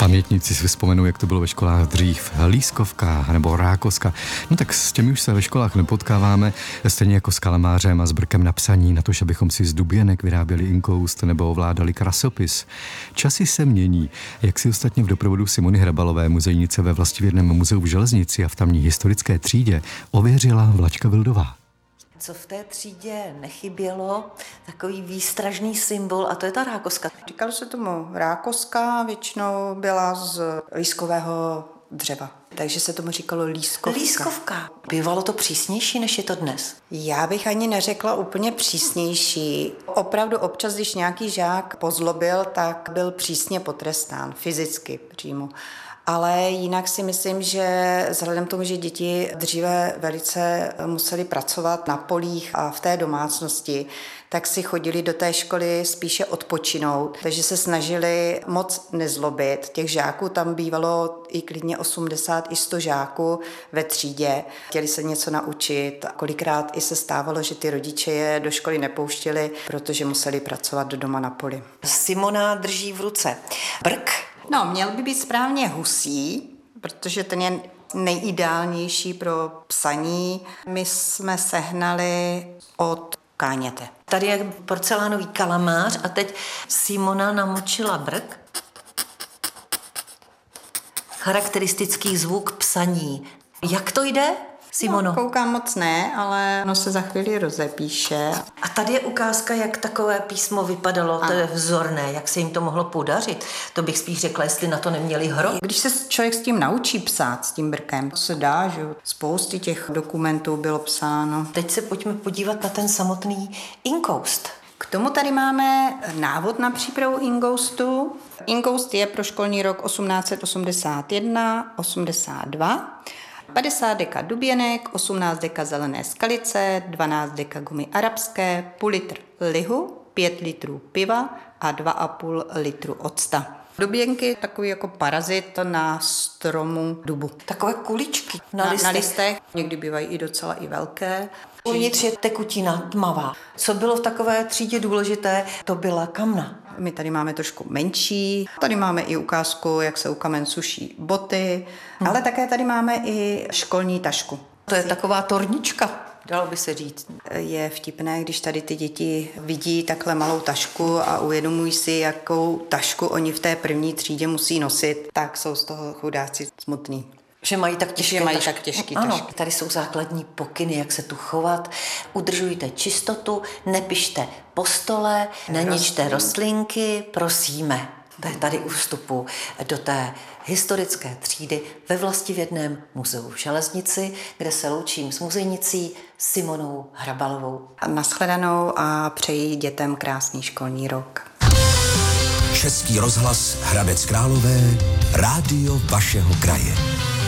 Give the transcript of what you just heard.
Pamětníci si vzpomenou, jak to bylo ve školách dřív. Lískovka nebo Rákoska. No tak s těmi už se ve školách nepotkáváme, stejně jako s kalamářem a s brkem na psaní, na to, že bychom si z duběnek vyráběli inkoust nebo ovládali krasopis. Časy se mění, jak si ostatně v doprovodu Simony Hrabalové, muzejnice ve Vlastivědném muzeu v Železnici a v tamní historické třídě, ověřila Vlačka Vildová. Co v té třídě nechybělo, takový výstražný symbol, a to je ta rákoska. Říkalo se tomu rákoska, většinou byla z lískového dřeva, takže se tomu říkalo lískovka. Lískovka. Bývalo to přísnější, než je to dnes? Já bych ani neřekla úplně přísnější. Opravdu občas, když nějaký žák pozlobil, tak byl přísně potrestán, fyzicky přímo. Ale jinak si myslím, že vzhledem k tomu, že děti dříve velice museli pracovat na polích a v té domácnosti, tak si chodili do té školy spíše odpočinout, takže se snažili moc nezlobit. Těch žáků tam bývalo i klidně 80 i 100 žáků ve třídě. Chtěli se něco naučit. Kolikrát i se stávalo, že ty rodiče je do školy nepouštěli, protože museli pracovat doma na poli. Simona drží v ruce brk. No, měl by být správně husí, protože ten je nejideálnější pro psaní. My jsme sehnali od Káněte. Tady je porcelánový kalamář a teď Simona namočila brk. Charakteristický zvuk psaní. Jak to jde, Simono? No, koukám moc ne, ale ono se za chvíli rozepíše. A tady je ukázka, jak takové písmo vypadalo, to je vzorné, jak se jim to mohlo podařit. To bych spíš řekla, jestli na to neměli hrob. Když se člověk s tím naučí psát, s tím brkem, to se dá, že spousty těch dokumentů bylo psáno. Teď se pojďme podívat na ten samotný inkoust. K tomu tady máme návod na přípravu inkoustu. Inkoust je pro školní rok 1881-82. 50 deka duběnek, 18 deka zelené skalice, 12 deka gumy arabské, půl litr lihu, 5 litrů piva a 2,5 litru octa. Duběnky takový jako parazit na stromu dubu. Takové kuličky Na listech. Někdy bývají i docela i velké. Uvnitř je tekutina tmavá. Co bylo v takové třídě důležité, to byla kamna. My tady máme trošku menší. Tady máme i ukázku, jak se u kamen suší boty, ale také tady máme i školní tašku. To je taková tornička, dalo by se říct. Je vtipné, když tady ty děti vidí takhle malou tašku a uvědomují si, jakou tašku oni v té první třídě musí nosit, tak jsou z toho chudáci smutní. Že mají tak těžké tašky. Ano, tady jsou základní pokyny, jak se tu chovat. Udržujte čistotu, nepište po stole, neničte rostlinky, prosíme. To je tady u vstupu do té historické třídy ve Vlastivědném muzeu v Železnici, kde se loučím s muzejnicí Simonou Hrabalovou. Nashledanou a přeji dětem krásný školní rok. Český rozhlas Hradec Králové, rádio vašeho kraje.